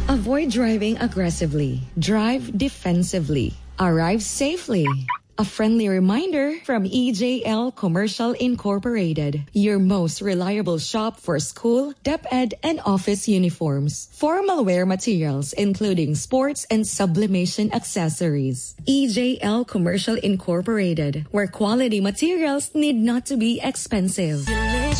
Avoid driving aggressively. Drive defensively. Arrive safely. A friendly reminder from EJL Commercial Incorporated, your most reliable shop for school, DepEd, and office uniforms. Formal wear materials, including sports and sublimation accessories. EJL Commercial Incorporated, where quality materials need not to be expensive.